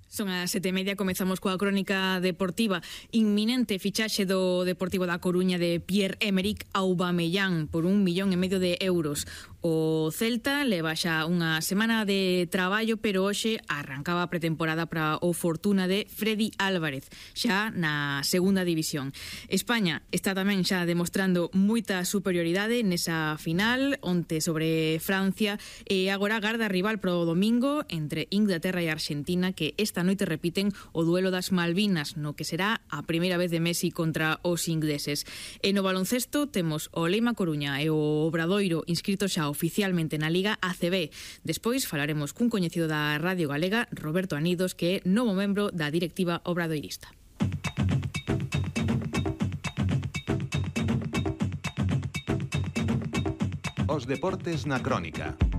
Son as 7:30, comezamos coa crónica deportiva. Inminente fichaxe do Deportivo da Coruña de Pierre-Emerick Aubameyang por 1,5 millón de euros. O Celta leva xa unha semana de traballo, pero hoxe arrancaba a pretemporada para o Fortuna de Freddy Álvarez, xa na segunda división. España está tamén xa demostrando moita superioridade nesa final, onte sobre Francia, e agora agarda rival pro domingo entre Inglaterra e Argentina, que esta noite repiten o duelo das Malvinas, no que será a primeira vez de Messi contra os ingleses. E no baloncesto temos o Leima Coruña e o Obradoiro inscritos xa oficialmente na Liga ACB. Despois falaremos cun coñecido da Radio Galega, Roberto Anidos, que é novo membro da directiva obradoirista. Os deportes na crónica.